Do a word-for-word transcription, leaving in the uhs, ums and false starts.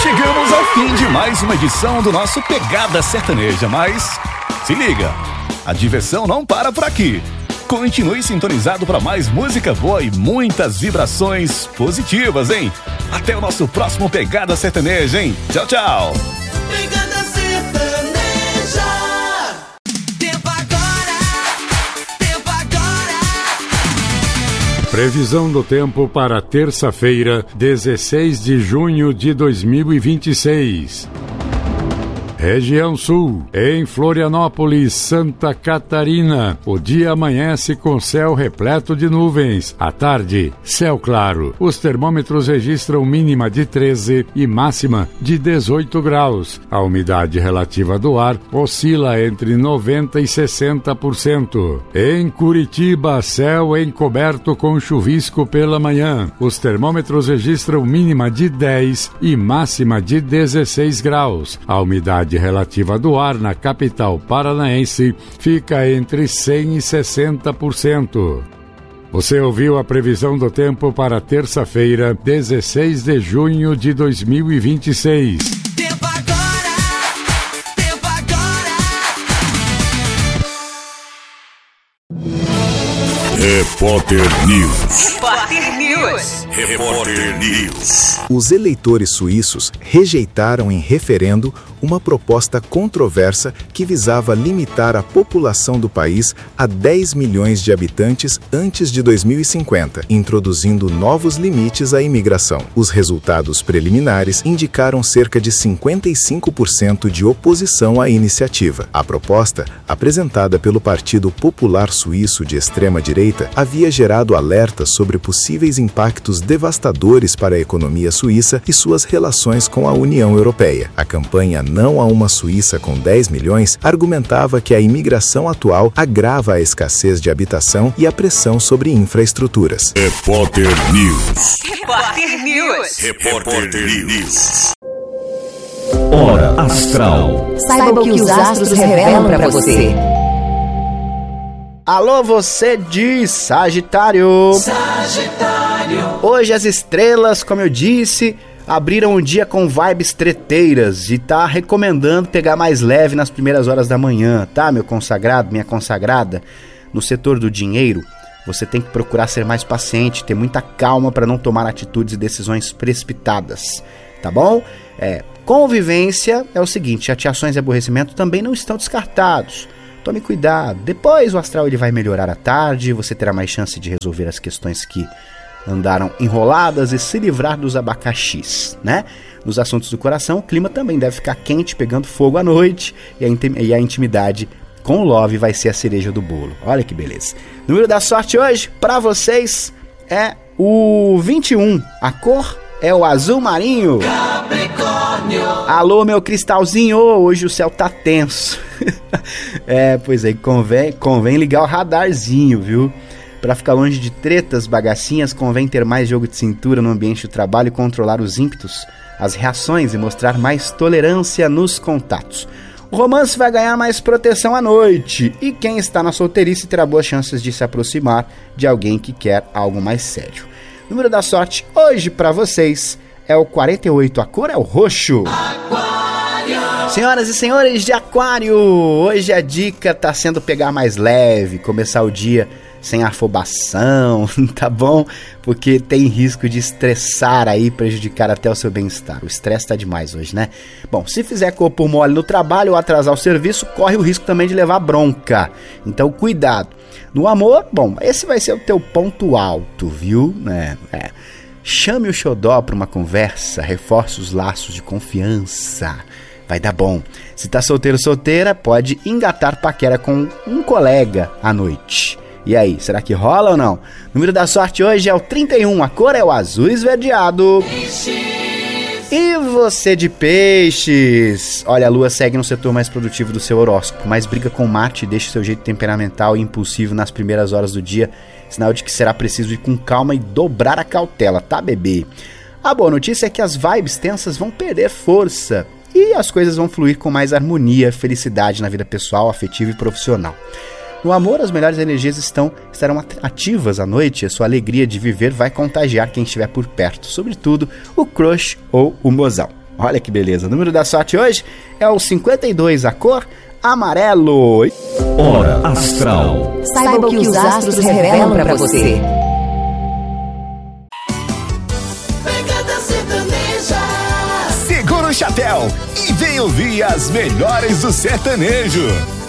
Chegamos ao fim de mais uma edição do nosso Pegada Sertaneja, mas se liga, a diversão não para por aqui. Continue sintonizado para mais música boa e muitas vibrações positivas, hein? Até o nosso próximo Pegada Sertaneja, hein? Tchau, tchau! Pegada Sertaneja. Tempo agora, tempo agora. Previsão do tempo para terça-feira, dezesseis de junho de dois mil e vinte e seis. Região Sul, em Florianópolis, Santa Catarina, o dia amanhece com céu repleto de nuvens. À tarde, céu claro. Os termômetros registram mínima de treze e máxima de dezoito graus. A umidade relativa do ar oscila entre noventa e sessenta por cento. Em Curitiba, céu encoberto com chuvisco pela manhã. Os termômetros registram mínima de dez e máxima de dezesseis graus. A umidade relativa do ar na capital paranaense fica entre cem e sessenta por cento. Você ouviu a previsão do tempo para terça-feira, dezesseis de junho de dois mil e vinte e seis. Tempo agora, tempo agora. Repórter News. Repórter News. Repórter News. Os eleitores suíços rejeitaram em referendo uma proposta controversa que visava limitar a população do país a dez milhões de habitantes antes de dois mil e cinquenta, introduzindo novos limites à imigração. Os resultados preliminares indicaram cerca de cinquenta e cinco por cento de oposição à iniciativa. A proposta, apresentada pelo Partido Popular Suíço de extrema-direita, havia gerado alertas sobre possíveis impactos devastadores para a economia suíça e suas relações com a União Europeia. A campanha Não a uma Suíça com dez milhões argumentava que a imigração atual agrava a escassez de habitação e a pressão sobre infraestruturas. Repórter News. Repórter News. Repórter News. Hora Astral. Saiba o que os astros revelam para você. Alô, você de Sagitário. Sagitário. Hoje as estrelas, como eu disse, abriram o dia com vibes treteiras e tá recomendando pegar mais leve nas primeiras horas da manhã, tá, meu consagrado, minha consagrada? No setor do dinheiro, você tem que procurar ser mais paciente, ter muita calma para não tomar atitudes e decisões precipitadas, tá bom? É, convivência é o seguinte, chateações e aborrecimento também não estão descartados. Tome cuidado, depois o astral ele vai melhorar à tarde, você terá mais chance de resolver as questões que andaram enroladas e se livrar dos abacaxis, né? Nos assuntos do coração, o clima também deve ficar quente, pegando fogo à noite, e a, intim- e a intimidade com o love vai ser a cereja do bolo. Olha que beleza. O número da sorte hoje, pra vocês, é o vinte e um. A cor é o azul marinho. Capricórnio. Alô, meu cristalzinho, hoje o céu tá tenso. É, pois é, convém, convém ligar o radarzinho, viu? Para ficar longe de tretas, bagacinhas, convém ter mais jogo de cintura no ambiente do trabalho e controlar os ímpetos, as reações e mostrar mais tolerância nos contatos. O romance vai ganhar mais proteção à noite e quem está na solteirice terá boas chances de se aproximar de alguém que quer algo mais sério. O número da sorte hoje para vocês é o quarenta e oito, a cor é o roxo. Aquário. Senhoras e senhores de Aquário, hoje a dica está sendo pegar mais leve, começar o dia sem afobação, tá bom? Porque tem risco de estressar aí, prejudicar até o seu bem-estar. O estresse tá demais hoje, né? Bom, se fizer corpo mole no trabalho ou atrasar o serviço, corre o risco também de levar bronca. Então, cuidado. No amor, bom, esse vai ser o teu ponto alto, viu? É, é. Chame o xodó para uma conversa, reforce os laços de confiança. Vai dar bom. Se tá solteiro ou solteira, pode engatar paquera com um colega à noite. E aí, será que rola ou não? O número da sorte hoje é o trinta e um, a cor é o azul esverdeado. E você de peixes? Olha, a lua segue no setor mais produtivo do seu horóscopo, mas briga com Marte e deixa o seu jeito temperamental e impulsivo nas primeiras horas do dia, sinal de que será preciso ir com calma e dobrar a cautela, tá, bebê? A boa notícia é que as vibes tensas vão perder força e as coisas vão fluir com mais harmonia, felicidade na vida pessoal, afetiva e profissional. No amor, as melhores energias estão, estarão ativas à noite e a sua alegria de viver vai contagiar quem estiver por perto, sobretudo o crush ou o mozão. Olha que beleza. O número da sorte hoje é o cinquenta e dois, a cor amarelo. Hora Astral. Saiba o que os astros revelam pra você. Pegada sertaneja. Segura o chapéu e vem ouvir as melhores do sertanejo.